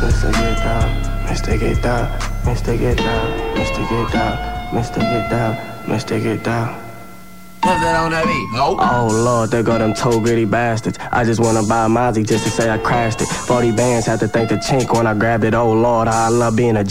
Mr. Get Down, Mr. Get Down, Mr. Get Down, Mr. Get Down, Mr. Get Down, Mr. Get Down. What's that on that beat? Nope. Oh Lord, there go them toe gritty bastards. I just wanna buy a Mozzie just to say I crashed it. 40 bands, had to thank the chink when I grabbed it. Oh Lord, how I love being a